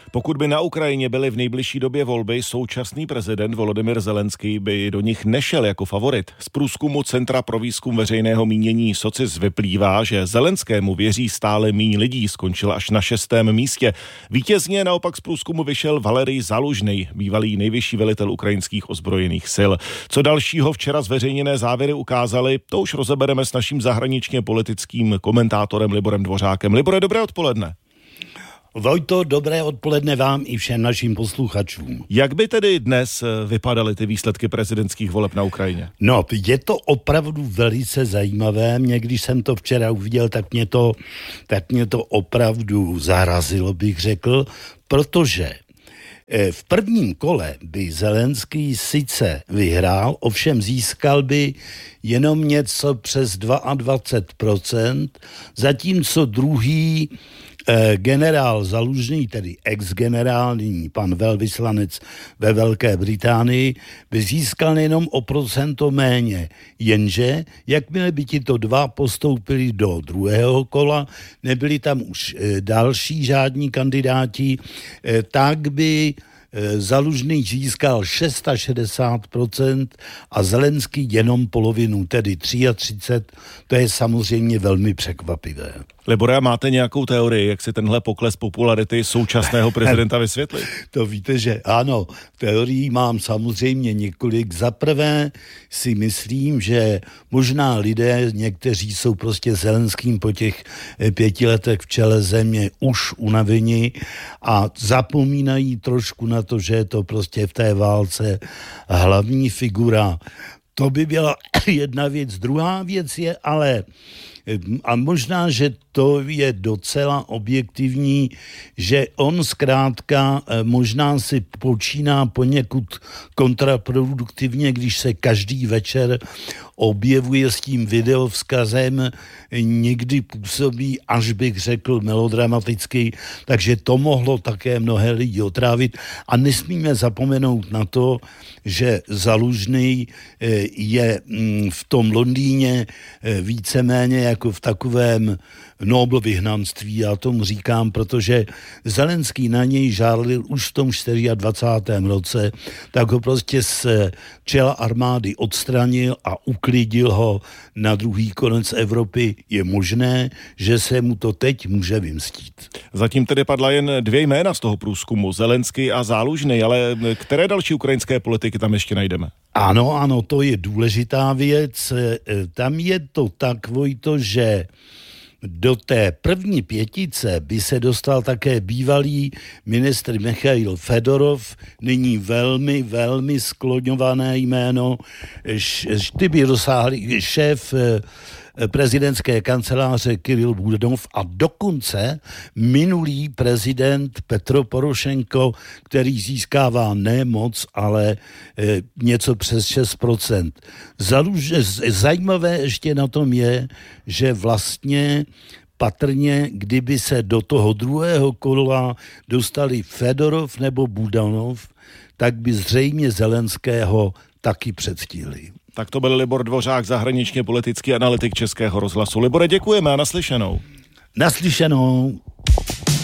Pokud by na Ukrajině byly v nejbližší době volby, současný prezident Volodymyr Zelenský by do nich nešel jako favorit. Z průzkumu Centra pro výzkum veřejného mínění SOCIS vyplývá, že Zelenskému věří stále míň lidí, skončil až na 6. místě. Vítězně naopak z průzkumu vyšel Valerij Zalužnej, bývalý nejvyšší velitel ukrajinských ozbrojených sil. Co dalšího včera zveřejněné závěry ukázaly, to už rozebereme s naším zahraničně politickým komentátorem Liborem Dvořákem. Libore, dobré odpoledne. Vojto, dobré odpoledne vám i všem našim posluchačům. Jak by tedy dnes vypadaly ty výsledky prezidentských voleb na Ukrajině? No, je to opravdu velice zajímavé. Mě, když jsem to včera uviděl, tak mě to opravdu zarazilo, bych řekl, protože v prvním kole by Zelenský sice vyhrál, ovšem získal by jenom něco přes 22%, zatímco druhý generál Zalužný, tedy ex-generál, nyní pan velvyslanec ve Velké Británii, by získal jenom o procento méně. Jenže, jakmile by tito dva postoupili do druhého kola, nebyli tam už další žádní kandidáti, tak by Zalužný získal 660% a Zelenský jenom polovinu, tedy 33%. To je samozřejmě velmi překvapivé. Libore, máte nějakou teorii, jak si tenhle pokles popularity současného prezidenta vysvětlit? To víte, že ano, teorií mám samozřejmě několik. Za prvé si myslím, že možná lidé, někteří jsou prostě Zelenským po těch 5 letech v čele země už unaveni a zapomínají trošku na to, že je to prostě v té válce hlavní figura. To by byla jedna věc. Druhá věc je ale, a možná, že to je docela objektivní, že on zkrátka možná si počíná poněkud kontraproduktivně, když se každý večer objevuje s tím videovzkazem, někdy působí, až bych řekl, melodramaticky, takže to mohlo také mnohé lidi otrávit. A nesmíme zapomenout na to, že Zalužný je v tom Londýně víceméně jako v takovém Nobel vyhnanství, já tomu říkám, protože Zelenský na něj žárlil už v tom 24. roce, tak ho prostě z čela armády odstranil a uklidil ho na druhý konec Evropy. Je možné, že se mu to teď může vymstít. Zatím tedy padla jen 2 jména z toho průzkumu, Zelenský a Zálužný, ale které další ukrajinské politiky tam ještě najdeme? Ano, to je důležitá věc. Tam je to tak, Vojto, že do té první 5 by se dostal také bývalý ministr Michail Fedorov, nyní velmi, velmi skloňované jméno, ty by dosáhli šéf prezidentské kanceláře Kiril Budanov a dokonce minulý prezident Petro Porošenko, který získává ne moc, ale něco přes 6%. Zajímavé ještě na tom je, že vlastně patrně, kdyby se do toho druhého kola dostali Fedorov nebo Budanov, tak by zřejmě Zelenského taky předstihli. Tak to byl Libor Dvořák, zahraničně politický analytik Českého rozhlasu. Libore, děkujeme a naslyšenou. Naslyšenou.